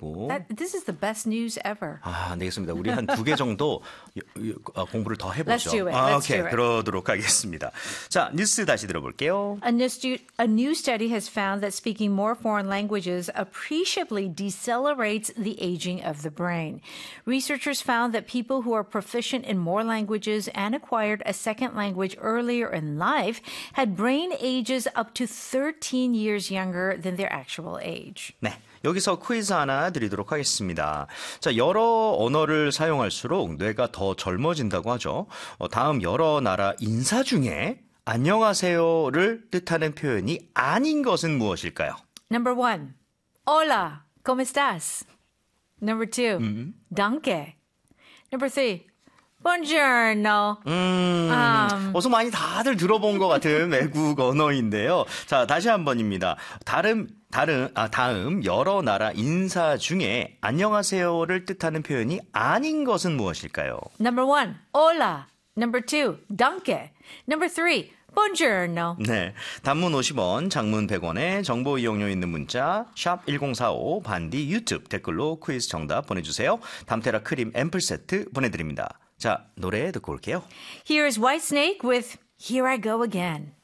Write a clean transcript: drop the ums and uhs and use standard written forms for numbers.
하고. This is the best news ever. 안 되겠습니다. 우리 한 2개 정도 공부를 더 해보죠. Let's do it. Let's 오케이, do it. 그러도록 하겠습니다. 자, 뉴스 다시 들어볼게요. A new study has found that speaking more foreign languages appreciably decelerates the aging of the brain. Researchers found that people who are proficient in more languages and acquired a second language earlier in life had brain ages up to 13 years younger than their actual age. 네. 여기서 퀴즈 하나 드리도록 하겠습니다. 자, 여러 언어를 사용할수록 뇌가 더 젊어진다고 하죠. 다음 여러 나라 인사 중에 안녕하세요를 뜻하는 표현이 아닌 것은 무엇일까요? Number 1, Hola, ¿cómo estás? Number 2, Danke. Number 3, Buongiorno. 어서 많이 다들 들어본 것 같은 외국 언어인데요. 자, 다시 한 번입니다. 다음 여러 나라 인사 중에 안녕하세요를 뜻하는 표현이 아닌 것은 무엇일까요? Number 1, Hola. Number 2, Danke. Number 3, Buongiorno. 네, 단문 50원, 장문 100원에 정보 이용료 있는 문자 샵 1045 반디 유튜브 댓글로 퀴즈 정답 보내주세요. 담테라 크림 앰플 세트 보내드립니다. 자, 노래 듣고 올게요. Here's Whitesnake with Here I Go Again.